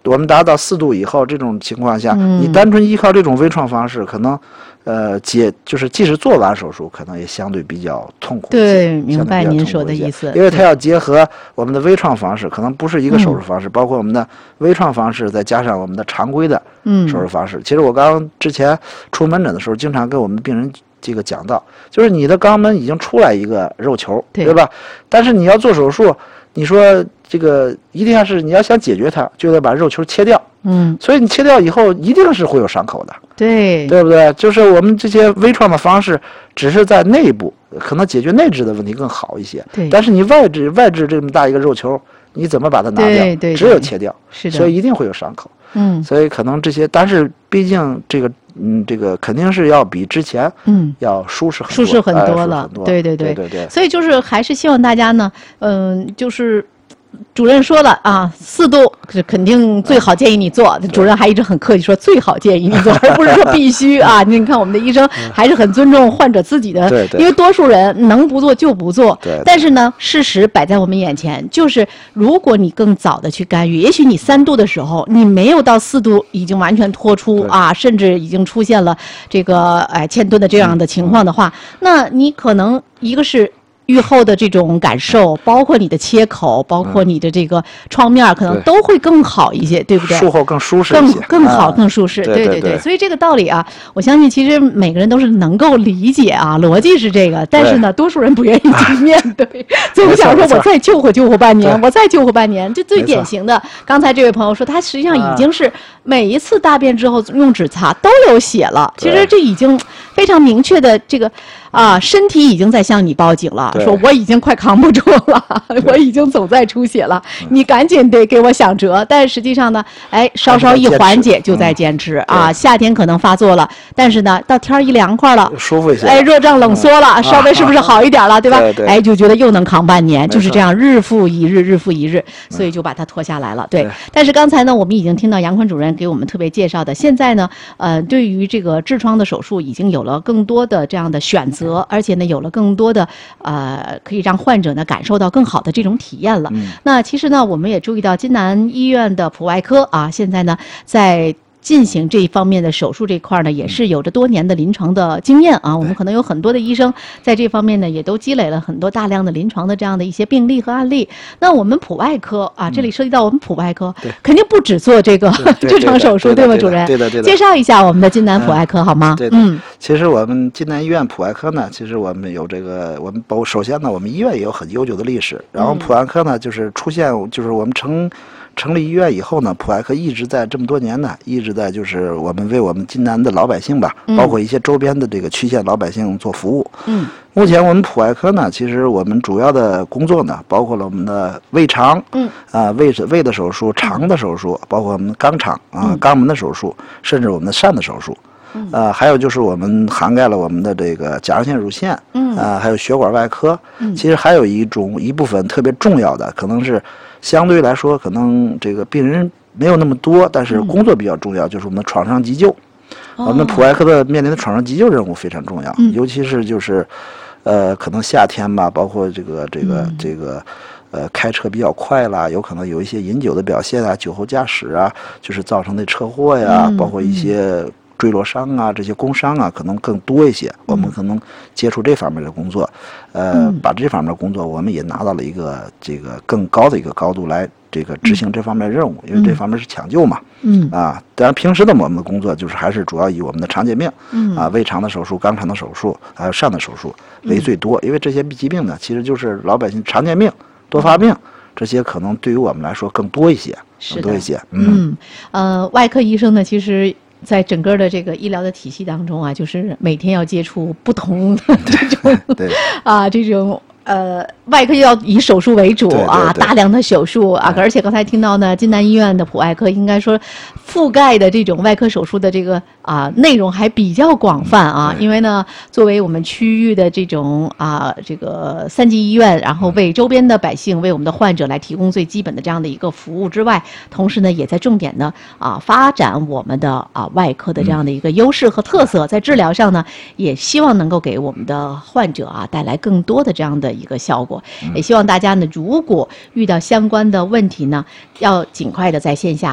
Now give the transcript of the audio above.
我们达到4度以后这种情况下，你单纯依靠这种微创方式，可能就是即使做完手术，可能也相对比较痛苦。 对，明白您说的意思。 因为它要结合我们的微创方式，可能不是一个手术方式，包括我们的微创方式，再加上我们的常规的手术方式。其实我之前出门诊的时候，经常跟我们病人这个讲到，就是你的肛门已经出来一个肉球，对吧？但是你要做手术，你说这个一定你要想解决它，就得把肉球切掉。所以你切掉以后，一定是会有伤口的，对不对？就是我们这些微创的方式，只是在内部可能解决内痔的问题更好一些。但是你外痔这么大一个肉球，你怎么把它拿掉？只有切掉，所以一定会有伤口。所以可能这些，但是毕竟这个肯定是要比之前要舒适很多了。对。所以就是还是希望大家呢，就是主任说了啊，4度是肯定最好建议你做。主任还一直很客气说最好建议你做，而不是说必须啊。你看我们的医生还是很尊重患者自己的，因为多数人能不做就不做。但是呢，事实摆在我们眼前，就是如果你更早的去干预，也许你3度的时候，你没有到4度已经完全脱出啊，甚至已经出现了这个嵌顿的这样的情况的话，那你可能一个是愈后的这种感受，包括你的切口，包括你的这个创面，可能都会更好一些，对不对？ 术后更舒适一些， 更好，更舒适。对。所以这个道理啊，我相信其实每个人都是能够理解啊，逻辑是这个，但是呢，多数人不愿意去面对，总想说我再救活半年，我再救活半年。这最典型的，刚才这位朋友说，他实际上已经是每一次大便之后用纸擦都有血了，其实这已经非常明确的这个。身体已经在向你报警了，说我已经快扛不住了，我已经总在出血了，你赶紧得给我想辙。但实际上呢，稍稍一缓解就在坚持啊。夏天可能发作了，但是呢，到天一凉快了， 舒服一些， 热胀冷缩了，稍微是不是好一点了，对吧？就觉得又能扛半年，就是这样，日复一日，所以就把它拖下来了。对。但是刚才呢，我们已经听到杨坤主任给我们特别介绍的，现在呢，对于这个痔疮的手术已经有了更多的这样的选择。而且呢，有了更多的可以让患者呢感受到更好的这种体验了。那其实呢，我们也注意到金南医院的普外科啊，现在呢在进行这一方面的手术这块呢，也是有着多年的临床的经验啊。我们可能有很多的医生在这方面呢，也都积累了很多大量的临床的这样的一些病例和案例。那我们普外科啊，这里涉及到我们普外科，肯定不只做这个痔疮手术，对吗，主任？ 对的。 介绍一下我们的金南普外科好吗？ 其实我们金南医院普外科呢，其实我们有首先呢，我们医院也有很悠久的历史。然后普外科呢，就是我们成立医院以后呢，普外科一直在这么多年呢，一直在就是我们为我们金南的老百姓吧，包括一些周边的这个区县老百姓做服务。目前我们普外科呢，其实我们主要的工作呢，包括了我们的胃肠，胃的手术、肠的手术，包括我们肛肠肛门的手术，甚至我们的疝的手术。还有就是我们涵盖了我们的这个甲状腺乳腺，还有血管外科。其实还有一部分特别重要的，可能是相对来说，可能这个病人没有那么多，但是工作比较重要，就是我们的创伤急救。我们普外科的面临的创伤急救任务非常重要，尤其是就是可能夏天吧，包括这个开车比较快啦，有可能有一些饮酒的表现啊，酒后驾驶啊，就是造成的车祸呀，包括一些坠落伤啊，这些工伤啊，可能更多一些。我们可能接触这方面的工作，把这方面的工作我们也拿到了一个这个更高的一个高度来这个执行这方面任务，因为这方面是抢救嘛。当然平时的我们的工作就是还是主要以我们的常见病，胃肠的手术、肛肠的手术，还有疝的手术为最多，因为这些疾病呢，其实就是老百姓常见病、多发病。这些可能对于我们来说更多一些， 外科医生呢，其实在整个的这个医疗的体系当中啊，就是每天要接触不同的这种外科要以手术为主啊，大量的手术啊，而且刚才听到呢，金南医院的普外科应该说覆盖的这种外科手术的这个内容还比较广泛啊，因为呢，作为我们区域的这种这个3级医院，然后为周边的百姓、为我们的患者来提供最基本的这样的一个服务之外，同时呢，也在重点的发展我们的外科的这样的一个优势和特色，在治疗上呢，也希望能够给我们的患者带来更多的这样的一个效果。也希望大家呢，如果遇到相关的问题呢，要尽快的在线下